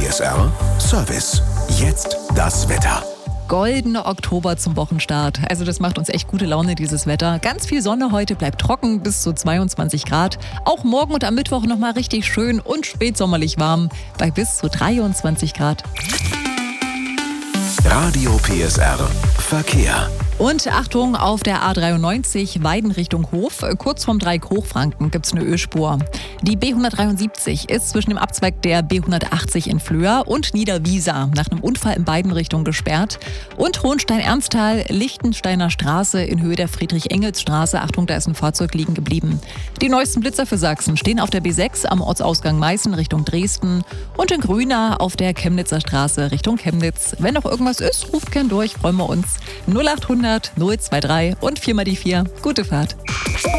PSR Service. Jetzt das Wetter. Goldener Oktober zum Wochenstart. Also das macht uns echt gute Laune, dieses Wetter. Ganz viel Sonne heute, bleibt trocken bis zu 22 Grad. Auch morgen und am Mittwoch nochmal richtig schön und spätsommerlich warm bei bis zu 23 Grad. Radio PSR Verkehr. Und Achtung, auf der A93 Weiden Richtung Hof, kurz vorm Dreieck Hochfranken gibt es eine Ölspur. Die B173 ist zwischen dem Abzweig der B180 in Flöhr und Niederwiesa nach einem Unfall in beiden Richtungen gesperrt. Und Hohenstein-Ernsthal, Lichtensteiner Straße in Höhe der Friedrich-Engels-Straße. Achtung, da ist ein Fahrzeug liegen geblieben. Die neuesten Blitzer für Sachsen stehen auf der B6 am Ortsausgang Meißen Richtung Dresden und in Grüna auf der Chemnitzer Straße Richtung Chemnitz. Wenn noch irgendwas ist, ruft gern durch, freuen wir uns. 0800 023 und 4 mal die 4. Gute Fahrt.